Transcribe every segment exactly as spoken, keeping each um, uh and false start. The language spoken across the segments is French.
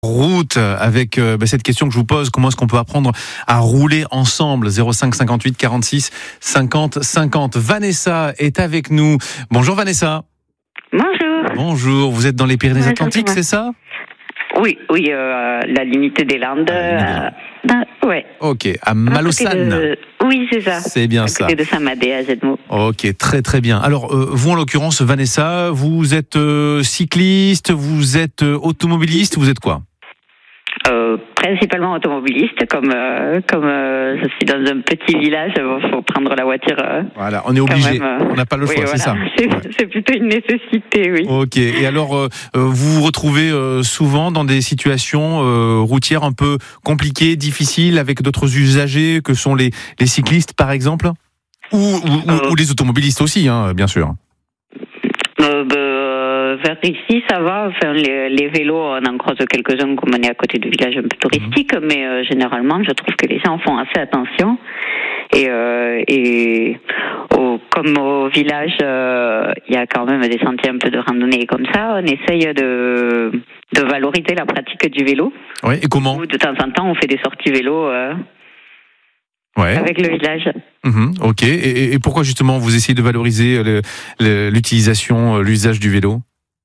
Route avec euh, bah, cette question que je vous pose, comment est-ce qu'on peut apprendre à rouler ensemble? Zéro cinq cinquante-huit quarante-six cinquante cinquante. Vanessa est avec nous. Bonjour Vanessa. Bonjour. Bonjour, vous êtes dans les Pyrénées-Atlantiques, Bonjour. c'est ça? Oui, oui, euh, la limite des Landes. Ah, euh, dans- ouais. Ok, à À Malaussane. côté de- Oui, c'est ça. C'est bien à ça. côté de Saint-Madé, à Zedmo. Ok, très très bien. Alors, euh, vous en l'occurrence, Vanessa, vous êtes euh, cycliste, vous êtes euh, automobiliste, vous êtes quoi? Euh, principalement automobiliste, comme euh, comme euh, je suis dans un petit village, il faut prendre la voiture. Euh, Voilà, on est quand obligé, même, euh, on n'a pas le oui, choix, voilà. c'est ça. C'est, Ouais. c'est plutôt une nécessité, oui. Ok, et alors euh, euh, vous vous retrouvez euh, souvent dans des situations euh, routières un peu compliquées, difficiles, avec d'autres usagers que sont les, les cyclistes par exemple, ou, ou, Euh. ou les automobilistes aussi, hein, bien sûr. Euh, bah, euh, vers ici, ça va. Enfin, les, les vélos, on en croise quelques-uns comme on est à côté du village un peu touristique, mmh. mais euh, généralement, je trouve que les gens font assez attention. Et, euh, et au, comme au village, il euh, y a quand même des sentiers un peu de randonnée comme ça, on essaye de, de valoriser la pratique du vélo. Oui, et comment? De temps en temps, on fait des sorties vélo euh, ouais. avec le village. Mmh, ok, et, et pourquoi justement vous essayez de valoriser le, le, l'utilisation, l'usage du vélo?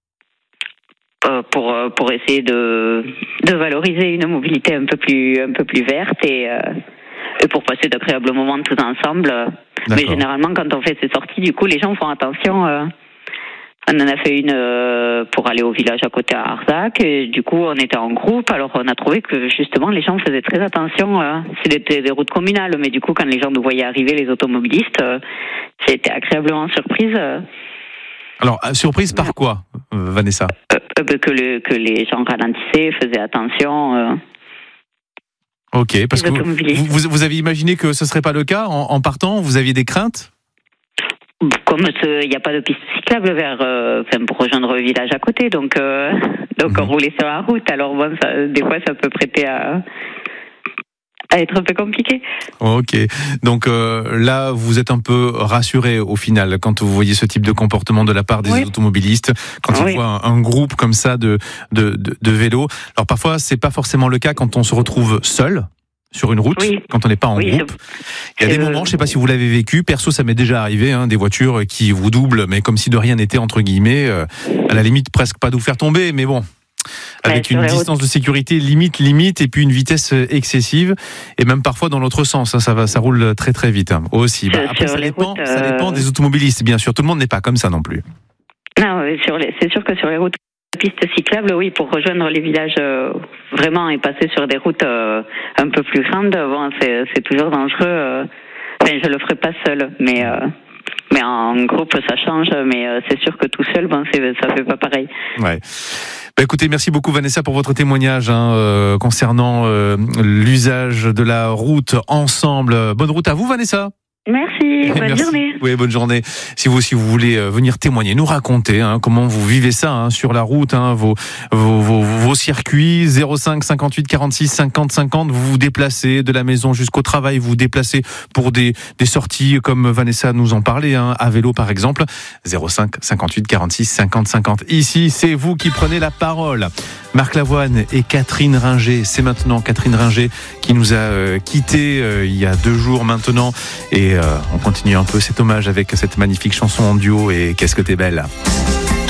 euh, pour, pour essayer de, de valoriser une mobilité un peu plus, un peu plus verte et... Euh, Et pour passer d'agréables moments tous ensemble. D'accord. Mais généralement, quand on fait ces sorties, du coup, les gens font attention. Euh, on en a fait une euh, pour aller au village à côté à Arzac. Et du coup, on était en groupe. Alors, on a trouvé que, justement, les gens faisaient très attention. Euh, c'était des routes communales. Mais du coup, quand les gens nous voyaient arriver, les automobilistes, euh, c'était agréablement surprise. Euh. Alors, surprise par quoi, euh, Vanessa? euh, euh, que, le, que les gens ralentissaient, faisaient attention. Euh. Ok, parce que vous, vous, vous avez imaginé que ce ne serait pas le cas en, en partant? Vous aviez des craintes? Comme il n'y a pas de piste cyclable vers, euh, pour rejoindre le village à côté, donc, euh, donc mmh. on roulait sur la route. Alors bon, ça, des fois, ça peut prêter à, à être un peu compliqué. Ok, donc euh, là, vous êtes un peu rassuré au final quand vous voyez ce type de comportement de la part des oui. automobilistes, quand oui. ils voient un, un groupe comme ça de, de, de, de vélos. Alors parfois, c'est pas forcément le cas quand on se retrouve seul sur une route, oui. quand on n'est pas en oui, groupe. Il y a des moments, je ne sais pas si vous l'avez vécu, perso ça m'est déjà arrivé, hein, des voitures qui vous doublent, mais comme si de rien n'était, entre guillemets, euh, à la limite presque pas de vous faire tomber, mais bon, avec une distance de sécurité limite, limite, et puis une vitesse excessive, et même parfois dans l'autre sens, hein, ça, va, ça roule très très vite hein, aussi. Bah, après, ça dépend, routes, euh... ça dépend des automobilistes, bien sûr, tout le monde n'est pas comme ça non plus. Non, sur les, c'est sûr que sur les routes pistes cyclables, oui, pour rejoindre les villages euh, vraiment et passer sur des routes euh, un peu plus grandes, bon, c'est, c'est toujours dangereux. Euh, enfin, je le ferai pas seul, mais euh, mais en groupe ça change. Mais euh, c'est sûr que tout seul, bon, c'est, ça fait pas pareil. Ouais. Bah écoutez, merci beaucoup Vanessa pour votre témoignage hein, euh, concernant euh, l'usage de la route ensemble. Bonne route à vous, Vanessa. Merci, bonne Merci. journée. Oui, bonne journée. Si vous aussi vous voulez venir témoigner, nous raconter hein, comment vous vivez ça hein, sur la route, hein, vos, vos, vos, vos circuits, zéro cinq cinquante-huit quarante-six cinquante cinquante, vous vous déplacez de la maison jusqu'au travail, vous vous déplacez pour des, des sorties comme Vanessa nous en parlait, hein, à vélo par exemple, zéro cinq cinquante-huit quarante-six cinquante cinquante. Ici, c'est vous qui prenez la parole. Marc Lavoine et Catherine Ringer, c'est maintenant Catherine Ringer qui nous a euh, quittés euh, il y a deux jours maintenant et euh, on continue un peu cet hommage avec cette magnifique chanson en duo et Qu'est-ce que t'es belle.